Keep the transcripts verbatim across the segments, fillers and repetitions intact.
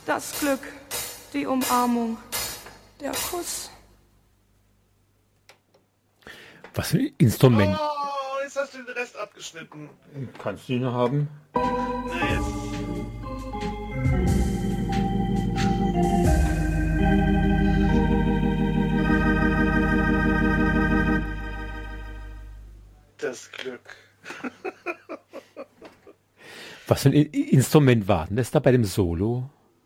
Das Glück, die Umarmung, der Kuss. Was für ein Instrument. Oh, jetzt hast du den Rest abgeschnitten. Kannst du ihn noch haben? Na jetzt. Das Glück. Was für ein Instrument war denn das da bei dem Solo?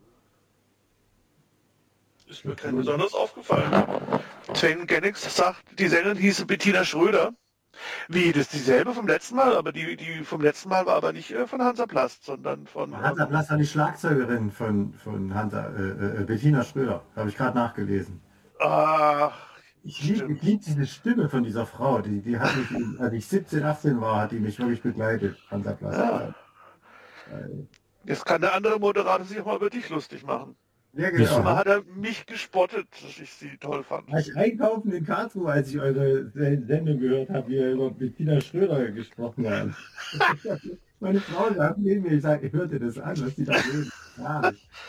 Ist mir kein besonders aufgefallen. Jane Gennix sagt, die Sängerin hieß Bettina Schröder. Wie, das ist dieselbe vom letzten Mal, aber die, die vom letzten Mal war aber nicht äh, von Hansa Plast, sondern von... Hansa Plast war die Schlagzeugerin von, von Hansa, äh, äh, Bettina Schröder. Habe ich gerade nachgelesen. Ach, ich liebe lieb diese Stimme von dieser Frau. Die, die hat mich, als ich siebzehn, achtzehn war, hat die mich wirklich begleitet. Hansa Plast. Ja. Jetzt kann der andere Moderator sich auch mal über dich lustig machen. Ja, genau. Mal hat er mich gespottet, dass ich sie toll fand. War ich einkaufen in Karlsruhe, als ich eure Sendung gehört habe, wie ihr über Bettina Schröder gesprochen habt. Meine Frau sagt neben mir, ich sage, hört ihr das an, was die da reden? Ja.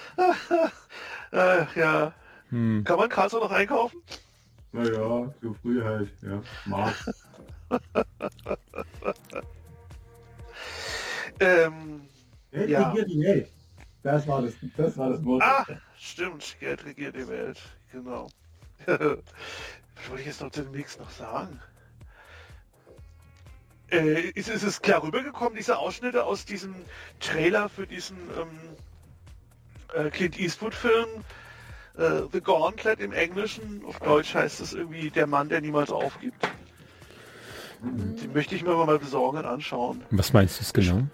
Ach ja. Hm. Kann man Karlsruhe noch einkaufen? Naja, so früh halt, ja. Markt. ähm, Geld ja. regiert die Welt. Das war das, das war das Motto. Ah, stimmt, Geld regiert die Welt, genau. Was wollte ich jetzt noch demnächst noch sagen? Äh, ist, ist es klar rübergekommen, diese Ausschnitte aus diesem Trailer für diesen ähm, äh, Clint Eastwood-Film, äh, The Gauntlet im Englischen, auf Deutsch heißt es irgendwie Der Mann, der niemals aufgibt. Mhm. Den möchte ich mir mal besorgen und anschauen. Was meinst du es genau?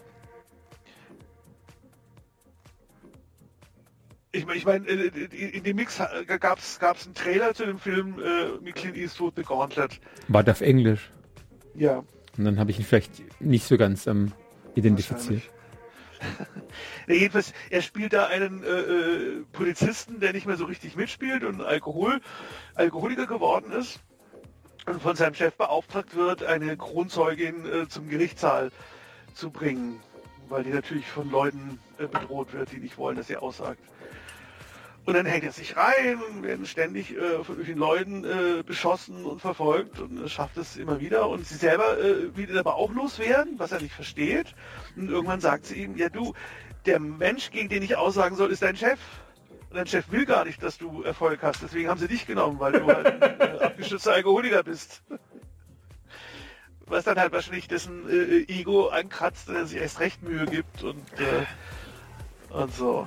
Ich meine, ich mein, in dem Mix gab es einen Trailer zu dem Film äh, mit Clint Eastwood, The Gauntlet. War der auf Englisch? Ja. Und dann habe ich ihn vielleicht nicht so ganz ähm, identifiziert. Ja, jedenfalls, er spielt da einen äh, Polizisten, der nicht mehr so richtig mitspielt und Alkohol, Alkoholiker geworden ist und von seinem Chef beauftragt wird, eine Kronzeugin äh, zum Gerichtssaal zu bringen, weil die natürlich von Leuten äh, bedroht wird, die nicht wollen, dass sie aussagt. Und dann hängt er sich rein und werden ständig äh, von den Leuten äh, beschossen und verfolgt und äh, schafft es immer wieder. Und sie selber äh, will aber auch loswerden, was er nicht versteht. Und irgendwann sagt sie ihm, ja du, der Mensch, gegen den ich aussagen soll, ist dein Chef. Und dein Chef will gar nicht, dass du Erfolg hast. Deswegen haben sie dich genommen, weil du halt ein äh, abgestürzter Alkoholiker bist. Was dann halt wahrscheinlich dessen äh, Ego ankratzt, dass er sich erst recht Mühe gibt und, äh, und so.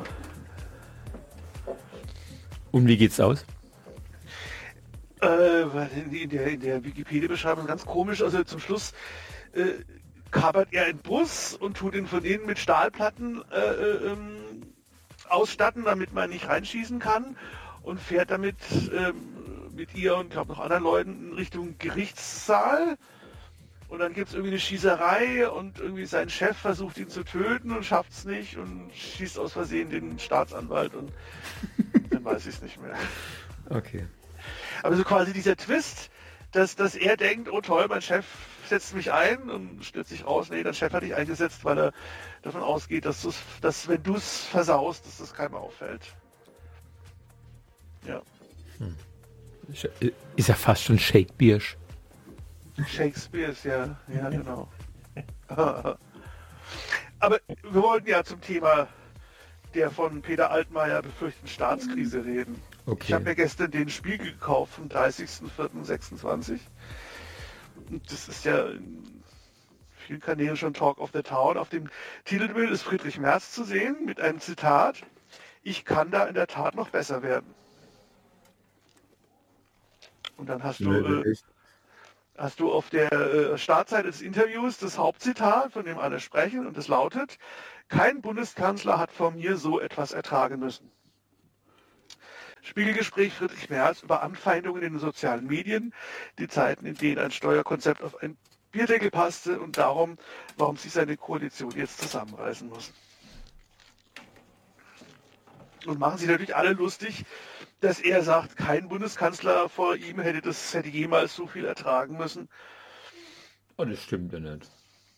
Und wie geht's aus? Äh, in der, in der Wikipedia-Beschreibung ganz komisch, also zum Schluss äh, kapert er einen Bus und tut ihn von innen mit Stahlplatten äh, ähm, ausstatten, damit man nicht reinschießen kann und fährt damit ähm, mit ihr und glaube noch anderen Leuten in Richtung Gerichtssaal. Und dann gibt es irgendwie eine Schießerei und irgendwie sein Chef versucht ihn zu töten und schafft es nicht und schießt aus Versehen den Staatsanwalt und dann weiß ich es nicht mehr. Okay. Aber so quasi dieser Twist, dass, dass er denkt, oh toll, mein Chef setzt mich ein und stellt sich raus, nee, dein Chef hat dich eingesetzt, weil er davon ausgeht, dass, du's, dass wenn du es versaust, dass das keinem auffällt. Ja. Hm. Ist ja fast schon Shakespeare. Shakespeare, ja, ja, genau. Aber wir wollten ja zum Thema der von Peter Altmaier befürchteten Staatskrise reden. Okay. Ich habe mir gestern den Spiegel gekauft vom dreißigsten vierten sechsundzwanzig. Und das ist ja in vielen Kanälen schon Talk of the Town. Auf dem Titelbild ist Friedrich Merz zu sehen mit einem Zitat: Ich kann da in der Tat noch besser werden. Und dann hast du... Äh, hast du auf der äh, Startseite des Interviews das Hauptzitat, von dem alle sprechen, und das lautet: Kein Bundeskanzler hat von mir so etwas ertragen müssen. Spiegelgespräch Friedrich Merz über Anfeindungen in den sozialen Medien, die Zeiten, in denen ein Steuerkonzept auf ein Bierdeckel passte und darum, warum sich seine Koalition jetzt zusammenreißen muss. Und machen sich natürlich alle lustig, dass er sagt, kein Bundeskanzler vor ihm hätte das hätte jemals so viel ertragen müssen. Oh, das stimmt ja nicht.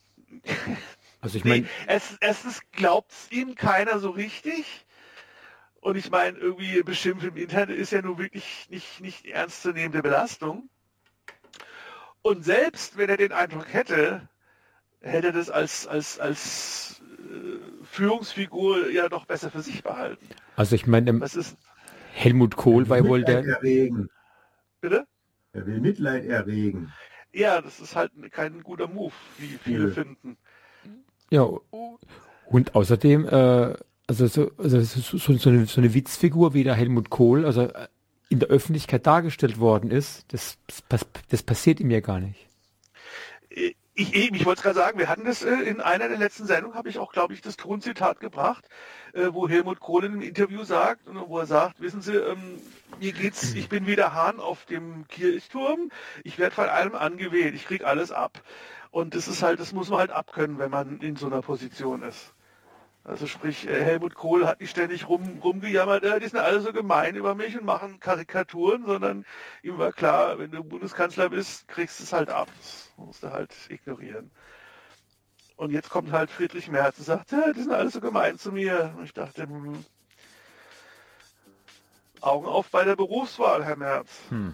Also ich nee, meine, erstens, erstens glaubt es ihm keiner so richtig Und ich meine, irgendwie beschimpft im Internet ist ja nun wirklich nicht, nicht ernstzunehmende Belastung. Und selbst wenn er den Eindruck hätte, hätte er das als, als, als äh, Führungsfigur ja doch besser für sich behalten. Also ich meine, Was ist, Helmut Kohl war wohl Mitleid der... erregen. bitte? Er will Mitleid erregen. Ja, das ist halt kein guter Move, wie viele Nö. finden. Ja, und außerdem, äh, also, so, also so, so, so, eine, so eine Witzfigur wie der Helmut Kohl, also äh, in der Öffentlichkeit dargestellt worden ist, das, das, das passiert ihm ja gar nicht. Ich eben, ich wollte es gerade sagen, wir hatten das äh, in einer der letzten Sendungen, habe ich auch, glaube ich, das Tonzitat gebracht, äh, wo Helmut Kohl in einem Interview sagt, wo er sagt, wissen Sie, ähm, mir geht's, ich bin wie der Hahn auf dem Kirchturm, ich werde von allem angewählt, ich krieg alles ab. Und das ist halt, das muss man halt abkönnen, wenn man in so einer Position ist. Also sprich, äh, Helmut Kohl hat nicht ständig rum, rumgejammert, äh, die sind alle so gemein über mich und machen Karikaturen, sondern ihm war klar, wenn du Bundeskanzler bist, kriegst du es halt ab. Das musst du halt ignorieren. Und jetzt kommt halt Friedrich Merz und sagt, äh, die sind alle so gemein zu mir. Und ich dachte, hm, Augen auf bei der Berufswahl, Herr Merz. Hm.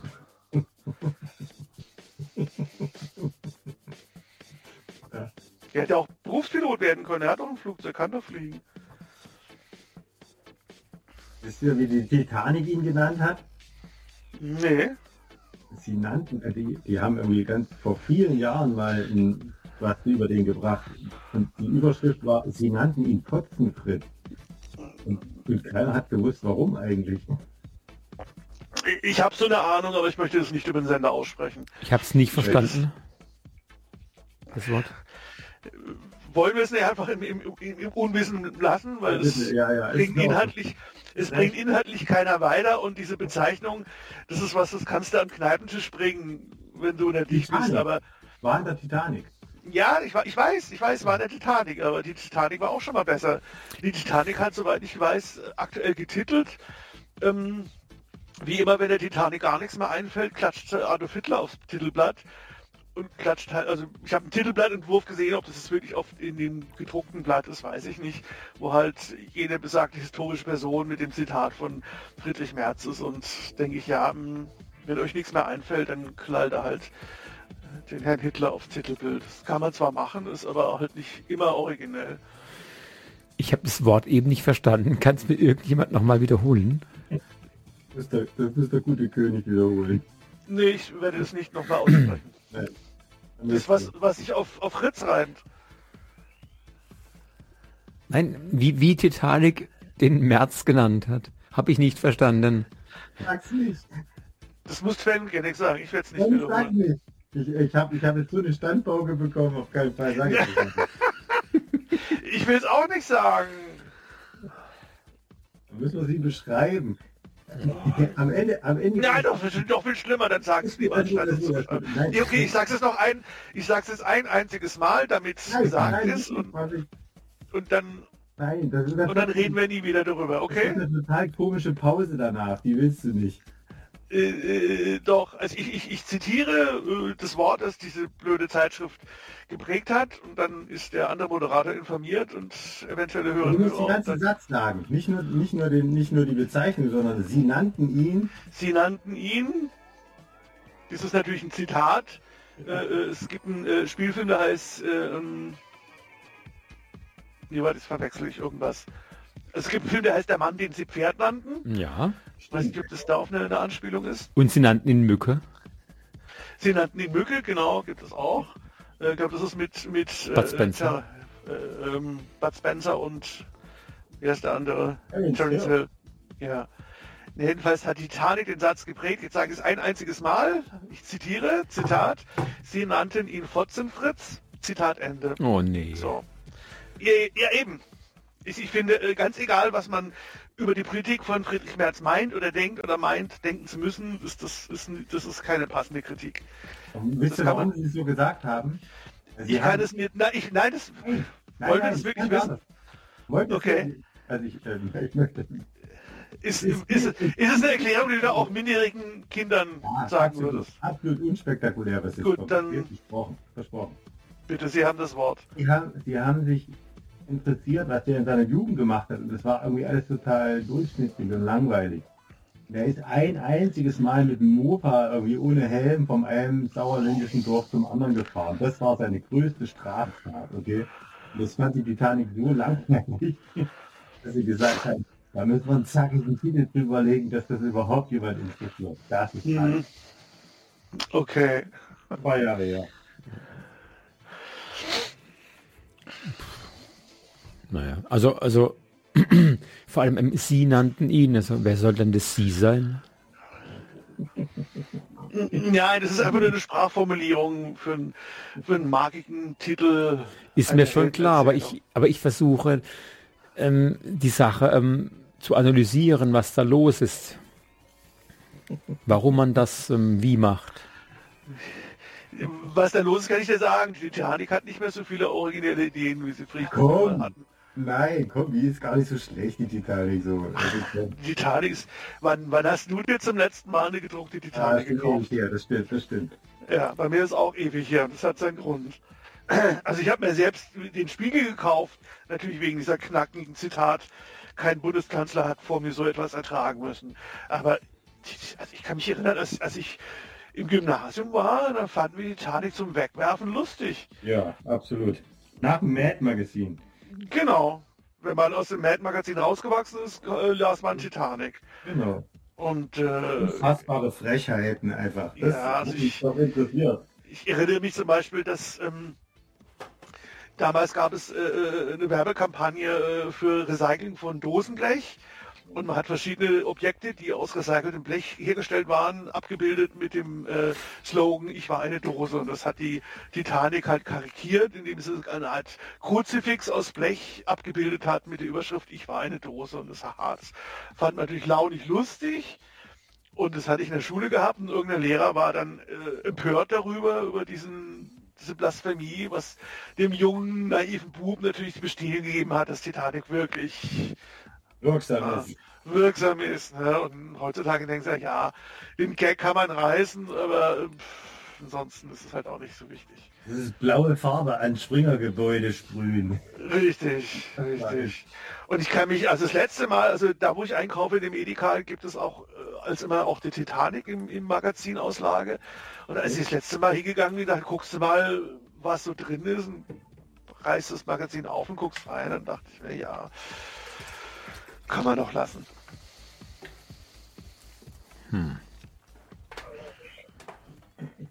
Er hätte auch Berufspilot werden können, er hat auch ein Flugzeug, kann doch fliegen. Wisst ihr, wie die Titanic ihn genannt hat? Nee. Sie nannten, äh, die, die haben irgendwie ganz vor vielen Jahren mal ein, was über den gebracht. Und die Überschrift war, sie nannten ihn Potzenfritz. Und, und keiner hat gewusst, warum eigentlich. Ich habe so eine Ahnung, aber ich möchte es nicht über den Sender aussprechen. Ich habe es nicht verstanden. Das Wort. Wollen wir es nicht einfach im, im, im Unwissen lassen, weil es Ja, ja, ist bringt in Ordnung. inhaltlich, es bringt inhaltlich keiner weiter und diese Bezeichnung, das ist was, das kannst du am Kneipentisch bringen, wenn du nicht bist, Titanic. aber War in der Titanic. ja, ich, wa- ich weiß, ich weiß, war der Titanic, aber die Titanic war auch schon mal besser. Die Titanic hat, soweit ich weiß, aktuell getitelt. Ähm, wie immer, wenn der Titanic gar nichts mehr einfällt, klatscht Adolf Hitler aufs Titelblatt und klatscht halt, also ich habe einen Titelblattentwurf gesehen, ob das jetzt wirklich oft in dem gedruckten Blatt ist, weiß ich nicht, wo halt jede besagte historische Person mit dem Zitat von Friedrich Merz ist und denke ich, ja, mh, wenn euch nichts mehr einfällt, dann knallt er halt den Herrn Hitler aufs Titelbild. Das kann man zwar machen, ist aber halt nicht immer originell. Ich habe das Wort eben nicht verstanden. Kannst mir irgendjemand nochmal wiederholen? Das ist der, das ist der gute König wiederholen. Nee, ich werde es nicht nochmal aussprechen. Nein. Das ist was, was sich auf, auf Fritz reimt. Nein, wie, wie Titanic den März genannt hat. Habe ich nicht verstanden. Sag's nicht. Das muss Sven gerne sagen, ich werde es nicht Nein, sag wiederholen. nicht. Ich, ich habe ich hab jetzt so eine Standpauke bekommen, auf keinen Fall sag ich das nicht. Ich will es auch nicht sagen. Dann müssen wir sie beschreiben. Am Ende, am Ende. Nein, doch, das ist doch viel schlimmer, dann sag es lieber anstatt es zu schreiben. Nein. Okay, ich sag's jetzt noch ein, ich sag's jetzt ein einziges Mal, damit es Nein, gesagt nein, ist nicht, und, was ich- und dann nein, das ist, das und dann reden wir nie wieder darüber, Das okay? ist eine total komische Pause danach, die willst du nicht. Äh, äh, doch, also ich, ich, ich zitiere äh, das Wort, das diese blöde Zeitschrift geprägt hat und dann ist der andere Moderator informiert und eventuelle Hörer Du musst den Hörer- ganzen Satz sagen, nicht nur, nicht, nur den, nicht nur die Bezeichnung, sondern sie nannten ihn. Sie nannten ihn, das ist natürlich ein Zitat, äh, äh, es gibt einen äh, Spielfilm, der heißt, äh, ähm, nee, warte, das verwechsel ich irgendwas. Es gibt einen Film, der heißt Der Mann, den sie Pferd nannten. Ja. Ich weiß nicht, ob das da auf eine, eine Anspielung ist. Und sie nannten ihn Mücke. Sie nannten ihn Mücke, genau, gibt es auch. Äh, Ich glaube, das ist mit, mit Bud Spencer. Äh, äh, ähm, Bud Spencer und wie heißt der andere? Terence Terence Hill. Hill. Ja. Nee, jedenfalls hat Titanic den Satz geprägt. Jetzt sage ich es ein einziges Mal. Ich zitiere, Zitat. Sie nannten ihn Fotzenfritz. Zitat Ende. Oh nee. So. Ja, ja eben. Ich, ich finde, äh, ganz egal, was man über die Politik von Friedrich Merz meint oder denkt oder meint, denken zu müssen, ist, das, ist, das ist keine passende Kritik. Und wisst ihr, kann warum man- sie es so gesagt haben? Sie Ich kann haben- es mir, na, ich, nein, das, Nein, wollen wir nein, das wirklich ganz wissen? anders. Wollt ihr- Okay. Also ich, ähm, ich möchte. Ist, Ist- ist, ist es eine Erklärung, die du auch minderjährigen Kindern Ja, sagen absolut, würdest? absolut unspektakulär, was jetzt Gut, kommt. dann- Versprochen, versprochen. Bitte, Sie haben das Wort. Die haben, die haben sich interessiert, was der in seiner Jugend gemacht hat. Und das war irgendwie alles total durchschnittlich und langweilig. Der ist ein einziges Mal mit dem Mofa irgendwie ohne Helm vom einem sauerländischen Dorf zum anderen gefahren. Das war seine größte Straftat, okay? Und das fand die Titanic so langweilig, dass sie gesagt hat, da müssen wir einen zackigen Titel drüber legen, dass das überhaupt jemand interessiert. Das ist Mhm. halt Okay. zwei Jahre her. Naja, also, also vor allem ähm, Sie nannten ihn, also wer soll denn das Sie sein? Ja, das ist einfach nur eine Sprachformulierung für einen, für einen markigen Titel. Ist einer mir schon klar, aber Heldenerzählung. ich, aber ich versuche ähm, die Sache ähm, zu analysieren, was da los ist. Warum man das ähm, wie macht. Was da los ist, kann ich dir sagen. Die Titanic hat nicht mehr so viele originelle Ideen, wie sie früher Komm. hatten. Nein, komm, die ist gar nicht so schlecht, die Titanic so. Also, Die Titanic ist, wann, wann hast du dir zum letzten Mal eine gedruckte ah, das Titanic stimmt, gekauft? ja, das stimmt, das stimmt. Ja, bei mir ist auch ewig her. Das hat seinen Grund. Also ich habe mir selbst den Spiegel gekauft, natürlich wegen dieser knackigen Zitat, kein Bundeskanzler hat vor mir so etwas ertragen müssen. Aber die- also ich kann mich erinnern, als, als ich im Gymnasium war, da fanden wir die Titanic zum Wegwerfen lustig. Ja, absolut. Nach dem Mad-Magazin. Genau. Wenn man aus dem Mad-Magazin rausgewachsen ist, äh, las man Titanic. Genau. Und äh, Unfassbare Frechheiten einfach. Das Ja, also hat mich ich- doch interessiert. ich erinnere mich zum Beispiel, dass ähm, damals gab es äh, eine Werbekampagne äh, für Recycling von Dosenblech und man hat verschiedene Objekte, die aus recyceltem Blech hergestellt waren, abgebildet mit dem äh, Slogan "Ich war eine Dose", und das hat die Titanic halt karikiert, indem sie eine Art Kruzifix aus Blech abgebildet hat mit der Überschrift "Ich war eine Dose", und das, haha, das fand man natürlich launig lustig. Und das hatte ich in der Schule gehabt und irgendein Lehrer war dann äh, empört darüber, über diesen, diese Blasphemie, was dem jungen, naiven Buben natürlich die Bestätigung gegeben hat, dass Titanic wirklich Wirksam äh, ist. wirksam ist. Ne? Und heutzutage denken sie, ja, den Gag kann man reißen, aber äh, pff, ansonsten ist es halt auch nicht so wichtig. Das ist blaue Farbe an Springergebäude sprühen. Richtig, richtig. Und ich kann mich, also das letzte Mal, also da wo ich einkaufe, in dem Edeka, gibt es auch äh, als immer auch die Titanic im, im Magazinauslage. Und als ich das letzte Mal hingegangen bin, dachte, guckst du mal, was so drin ist, und reißt das Magazin auf und guckst rein, dann dachte ich mir, ja, kann man doch lassen. Hm.